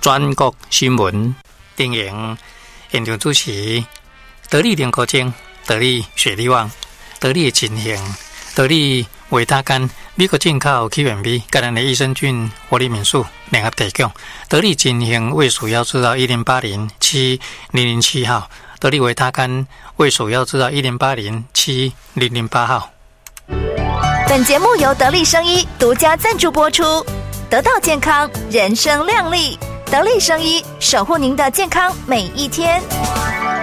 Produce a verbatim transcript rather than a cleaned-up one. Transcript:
全国新闻电影现场主持得力联国精、得力雪力旺、得力金兴、得力维他甘、美国进口起源米、橄榄的益生菌活力民宿联合提供。得力金兴为鼠药制造一零八零七零零七号，得力维他甘为鼠药制造一零八零七零零八号。 本节目由得力生医独家赞助播出，得到健康，人生亮丽。得力生医，守护您的健康每一天。